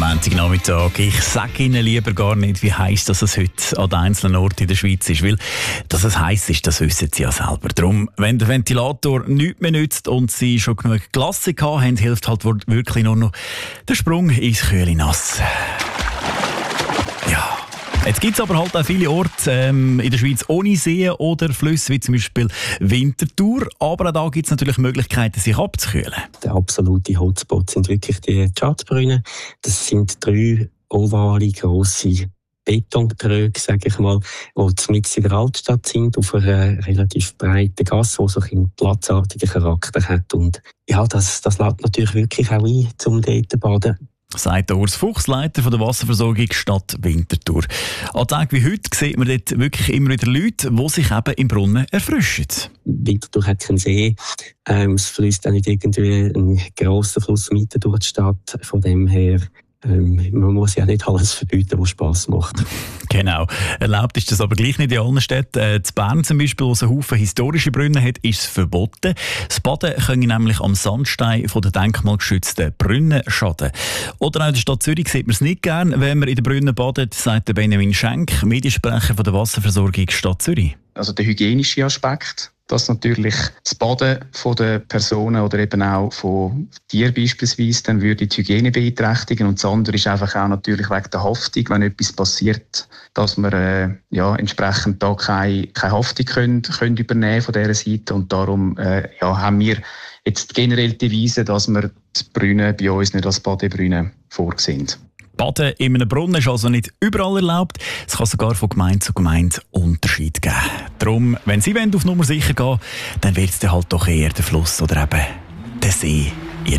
Montagnachmittag. Ich sage Ihnen lieber gar nicht, wie heiß das es heute an den einzelnen Orten in der Schweiz ist, weil dass es heiß ist, das wissen Sie ja selber. Darum, wenn der Ventilator nichts mehr nützt und Sie schon genug Glasse gehabt haben, hilft halt wirklich nur noch der Sprung ins kühle Nass. Ja. Jetzt gibt es aber halt auch viele Orte in der Schweiz ohne Seen oder Flüsse, wie zum Beispiel Winterthur. Aber auch da gibt es natürlich Möglichkeiten, sich abzukühlen. Der absolute Hotspot sind wirklich die Schatzbrunnen. Das sind 3 ovale, grosse Betontröge, sage ich mal, die mitten in der Altstadt sind, auf einer relativ breiten Gasse, die so einen platzartigen Charakter hat. Und ja, das lädt natürlich wirklich auch ein, um dort zu baden. Sagt der Urs Fuchs, Leiter von der Wasserversorgung Stadt Winterthur. An Tagen wie heute sieht man dort wirklich immer wieder Leute, die sich eben im Brunnen erfrischen. Winterthur hat keinen See. Es fließt auch nicht irgendwie ein grosser Fluss mitten durch die Stadt. Von dem her, man muss ja nicht alles verbieten, was Spass macht. Genau. Erlaubt ist das aber gleich nicht in allen Städten. In Bern zum Beispiel, wo es einen Haufen historische Brunnen hat, ist es verboten. Das Baden könne nämlich am Sandstein von den denkmalgeschützten Brunnen schaden. Oder auch in der Stadt Zürich sieht man es nicht gern, wenn man in den Brunnen badet, sagt Benjamin Schenk, Mediensprecher von der Wasserversorgung Stadt Zürich. Also der hygienische Aspekt, dass natürlich das Baden von den Personen oder eben auch von Tieren beispielsweise dann würde die Hygiene beeinträchtigen. Und das andere ist einfach auch natürlich wegen der Haftung, wenn etwas passiert, dass wir entsprechend da keine Haftung können übernehmen von dieser Seite. Und darum haben wir jetzt generell die Devise, dass wir die Brunnen bei uns nicht als Badebrunnen vorgesehen. Baden in einem Brunnen ist also nicht überall erlaubt. Es kann sogar von Gemeinde zu Gemeinde Unterschied geben. Darum, wenn Sie auf Nummer sicher gehen wollen, dann wird es dann halt doch eher der Fluss oder eben der See.